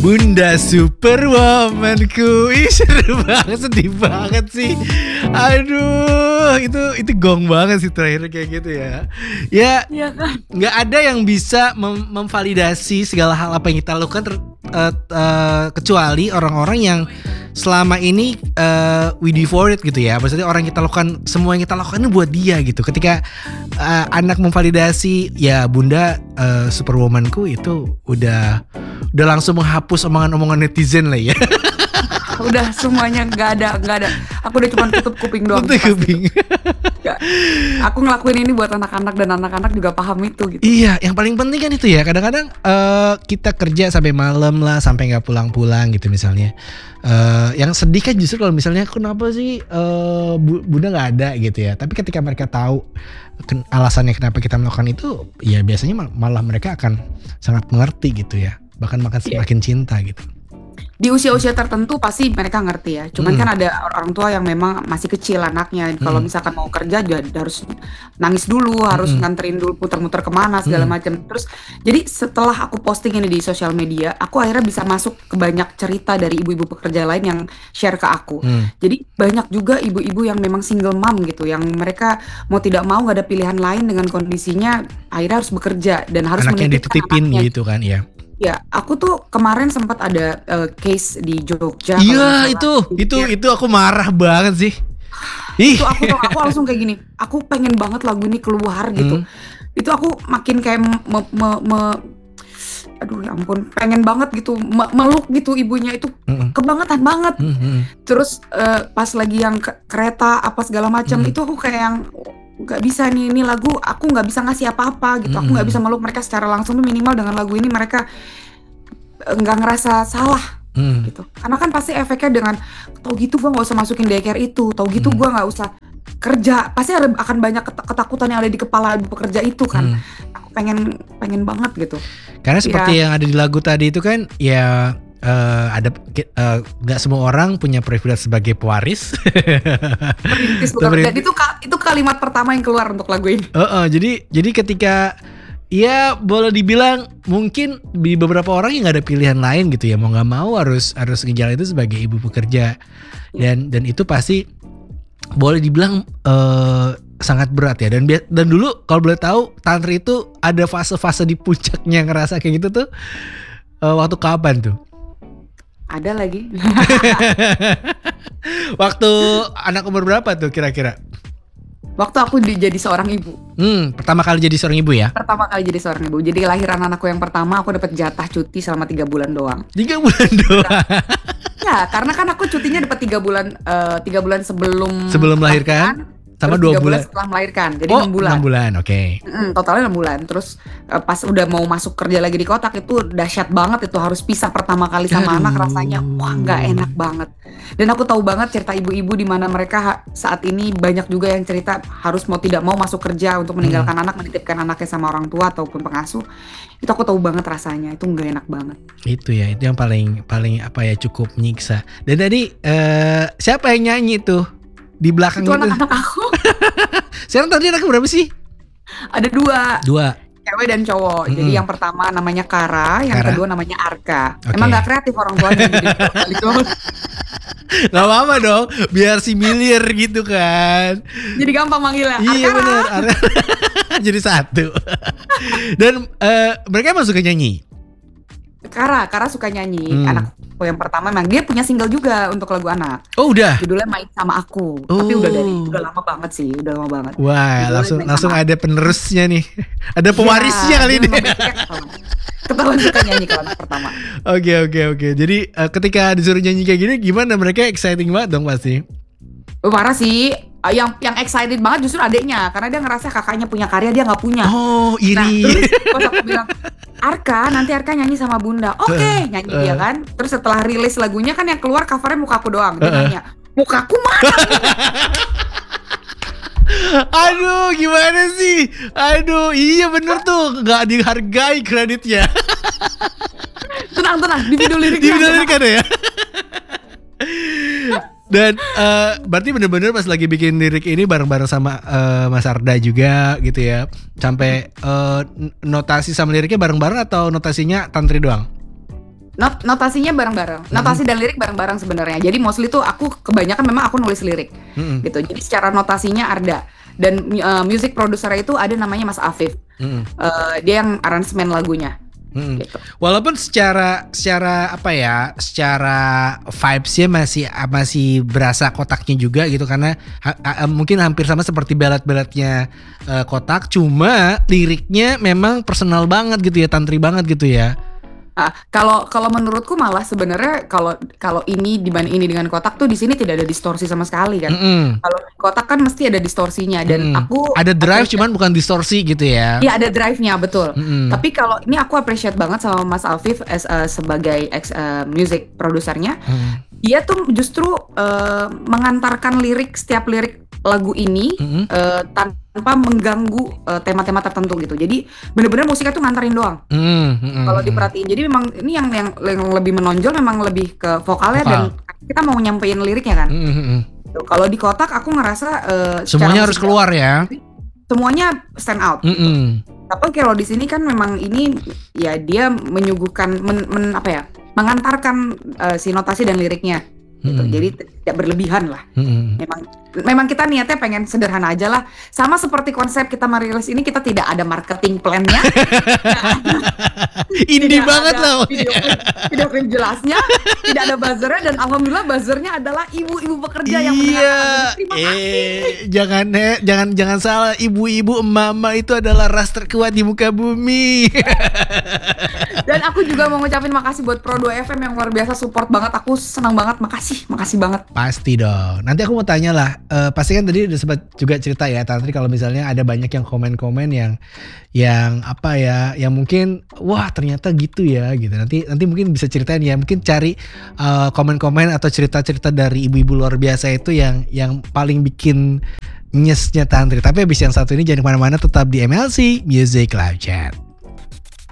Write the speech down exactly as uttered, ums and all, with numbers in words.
Bunda Superwomanku. Ih seru banget, sedih banget sih. Aduh, itu itu gong banget sih terakhir kayak gitu ya. Ya, Iya kan? nggak ada yang bisa mem- memvalidasi segala hal apa yang kita lakukan ter- uh, uh, kecuali orang-orang yang selama ini uh, we devote it gitu ya. Maksudnya orang yang kita lakukan, semua yang kita lakukan itu buat dia gitu. Ketika uh, anak memvalidasi, ya Bunda uh, Superwomanku, itu udah udah langsung menghapus omongan-omongan netizen lah ya. Udah semuanya nggak ada nggak ada. Aku udah cuma tutup kuping doang. Tutup kuping. Nggak. Aku ngelakuin ini buat anak-anak dan anak-anak juga paham itu gitu. Iya, yang paling penting kan itu ya. Kadang-kadang uh, kita kerja sampai malam lah, sampai nggak pulang-pulang gitu misalnya. Uh, yang sedih kan justru kalau misalnya kenapa sih uh, bu- Bunda nggak ada gitu ya. Tapi ketika mereka tahu ken- alasannya kenapa kita melakukan itu, ya biasanya mal- malah mereka akan sangat mengerti gitu ya. Bahkan makin semakin cinta gitu. Di usia-usia tertentu pasti mereka ngerti ya. Cuman Hmm. kan ada orang tua yang memang masih kecil anaknya. Kalau Hmm. misalkan mau kerja juga harus nangis dulu, harus Hmm. nganterin dulu, puter-muter kemana segala Hmm. macam. Terus jadi setelah aku posting ini di sosial media, aku akhirnya bisa masuk ke banyak cerita dari ibu-ibu pekerja lain yang share ke aku. Hmm. Jadi banyak juga ibu-ibu yang memang single mom gitu, yang mereka mau tidak mau gak ada pilihan lain dengan kondisinya, akhirnya harus bekerja dan harus Anaknya menitipkan dititipin anaknya. gitu kan ya. Ya, aku tuh kemarin sempat ada uh, case di Jogja. kalau Iya nggak salah. itu itu Iya. itu aku marah banget sih. Ih. Itu aku tuh aku langsung kayak gini. Aku pengen banget lagu ini keluar gitu. Hmm. Itu aku makin kayak me, me- me- aduh ya ampun, pengen banget gitu me- meluk gitu ibunya itu Mm-mm. kebangetan banget. Hmm. Terus uh, pas lagi yang ke- kereta apa segala macam Hmm. itu aku kayak yang nggak bisa nih, ini lagu aku nggak bisa ngasih apa-apa gitu. Aku nggak Hmm. bisa meluk mereka secara langsung, tuh minimal dengan lagu ini mereka eh, nggak ngerasa salah Hmm. gitu. Karena kan pasti efeknya dengan tau gitu gue nggak usah masukin daycare itu, tau gitu Hmm. gue nggak usah kerja, pasti ada, akan banyak ket- ketakutan yang ada di kepala ibu pekerja itu kan. Hmm. Aku pengen pengen banget gitu. Karena seperti Ya. yang ada di lagu tadi itu kan ya eh, ada eh, nggak semua orang punya privilege sebagai pewaris. Perintis bukan. Dan itu ka- itu kalimat pertama yang keluar untuk lagu ini. Uh-uh, jadi jadi ketika ya boleh dibilang mungkin di beberapa orang yang nggak ada pilihan lain gitu ya, mau nggak mau harus harus ngejalan itu sebagai ibu pekerja, dan dan itu pasti boleh dibilang uh, sangat berat ya. Dan bia- dan dulu kalau boleh tahu Tantri itu ada fase-fase di puncaknya ngerasa kayak gitu tuh uh, waktu kapan tuh? Ada lagi. Waktu anak umur berapa tuh kira-kira? Waktu aku di- jadi seorang ibu. Hmm, pertama kali jadi seorang ibu ya? Pertama kali jadi seorang ibu. Jadi lahiran anakku yang pertama aku dapat jatah cuti selama tiga bulan doang. Tiga bulan doang. Ya, karena kan aku cutinya dapat tiga bulan eh, tiga bulan sebelum Sebelum melahirkan, sama terus dua tiga bulan. setelah melahirkan. Jadi Oh, enam bulan. enam bulan, oke. Mm, totalnya enam bulan. Terus eh, pas udah mau masuk kerja lagi di kotak itu dahsyat banget, itu harus pisah pertama kali sama Aduh. anak, rasanya wah nggak enak banget. Dan aku tahu banget cerita ibu-ibu di mana mereka ha- saat ini banyak juga yang cerita harus mau tidak mau masuk kerja untuk meninggalkan anak, menitipkan anaknya sama orang tua ataupun pengasuh. Itu aku tahu banget rasanya, itu nggak enak banget. Itu ya, itu yang paling paling apa ya, cukup menyiksa. Dan tadi eh, siapa yang nyanyi tuh di belakang Itu itu? anak-anak aku Sekarang tadi anak berapa sih? ada dua, Dua. cewek dan cowok. Jadi Mm-mm. yang pertama namanya Kara, yang Kara. kedua namanya Arka. Oke. Emang nggak kreatif orang tuanya jadi gitu. Gak apa-apa dong, biar similir gitu kan. Jadi gampang manggilnya. Iya Arkara. benar. Jadi satu. Dan eh, mereka emang suka nyanyi. Kara, Kara suka nyanyi. Hmm. Anakku yang pertama memang dia punya single juga untuk lagu anak. Oh udah. Judulnya Main Sama Aku. Oh. Tapi udah dari udah lama banget sih, udah lama banget. Wah, Judulnya langsung Main langsung Sama ada penerusnya nih. Ada pewarisnya Iya, kali dia ini. memang basicnya ketahuan. Ketahuan suka nyanyi kalau anak pertama. Oke oke oke. Jadi eh, ketika disuruh nyanyi kayak gini, gimana, mereka exciting banget dong pasti. Oh, parah sih. Ah, Yang yang excited banget justru adeknya, karena dia ngerasa kakaknya punya karya dia nggak punya. Oh Nah, iri. terus pas aku bilang, Arka, nanti Arka nyanyi sama Bunda. Oke, Uh, nyanyi uh. dia kan. Terus setelah rilis lagunya kan yang keluar covernya mukaku doang. Dia Uh, uh. nanya, mukaku mana? Aduh, gimana sih? Aduh, iya bener tuh, nggak dihargai kreditnya. Tenang, tenang, di video liriknya. Di video lirik ada ya. Dan eh, berarti bener-bener pas lagi bikin lirik ini bareng-bareng sama eh, Mas Arda juga gitu ya. Sampai eh, n- notasi sama liriknya bareng-bareng atau notasinya Tantri doang? Not, notasinya bareng-bareng. Notasi dan lirik bareng-bareng sebenarnya. Jadi mostly tuh aku kebanyakan memang aku nulis lirik. Mm-mm. Gitu. Jadi secara notasinya ada. Dan uh, music producer itu ada namanya Mas Afif. Mm-mm. Uh, dia yang aransemen lagunya. Mm-mm. Gitu. Walaupun secara secara apa ya, secara vibes-nya masih masih berasa kotaknya juga gitu, karena ha, ha, mungkin hampir sama seperti ballad-balladnya uh, kotak, cuma liriknya memang personal banget gitu ya, tantri banget gitu ya. Ah, kalau kalau menurutku malah sebenarnya kalau kalau ini dibanding ini dengan kotak tuh di sini tidak ada distorsi sama sekali kan. Mm-mm. Kalau di kotak kan mesti ada distorsinya dan Mm-mm. aku ada drive appreciate- cuman bukan distorsi gitu ya. Iya ada drive-nya betul. Mm-mm. Tapi kalau ini aku appreciate banget sama Mas Afif as, uh, sebagai ex uh, music produsernya. Mm. Dia tuh justru uh, mengantarkan lirik setiap lirik lagu ini Mm-mm. uh, tanpa mengganggu uh, tema-tema tertentu gitu. Jadi bener-bener musiknya tuh nganterin doang. Mm, mm, Kalau mm. diperhatiin, jadi memang ini yang yang, yang lebih menonjol memang lebih ke vokalnya Vokal. dan kita mau nyampein liriknya kan. Mm, mm, mm. Tuh, Kalau di kotak aku ngerasa uh, secara Semuanya harus musik- keluar ya. semuanya stand out. Mm, mm. Tapi kalau di sini kan memang ini ya dia menyuguhkan men, men- apa ya mengantarkan uh, si notasi dan liriknya. Gitu. Mm. Jadi tidak berlebihan lah. Mm, mm. Memang memang kita niatnya pengen sederhana aja lah. Sama seperti konsep kita merilis ini kita tidak ada marketing plan-nya. Indie Tidak banget ada lah. video klip, video klip jelasnya, tidak ada buzzernya dan alhamdulillah buzzernya adalah ibu-ibu pekerja yang Iya, mendengarkan. Terima kasih. eh, jangan eh, jangan jangan salah, ibu-ibu emak-emak itu adalah ras terkuat di muka bumi. Dan aku juga mau ngucapin makasih buat Pro dua F M yang luar biasa support banget. Aku senang banget, makasih, makasih banget. Pasti dong. Nanti aku mau tanya lah, eh, pasti kan tadi udah sempat juga cerita ya, Tantri, kalau misalnya ada banyak yang komen-komen yang yang apa ya, yang mungkin wah ternyata gitu ya gitu. Nanti nanti mungkin bisa ceritain ya, mungkin cari eh, komen-komen atau cerita-cerita dari ibu-ibu luar biasa itu yang yang paling bikin nyesnya Tantri. Tapi habis yang satu ini jangan kemana-mana, tetap di M L C Music Live Chat.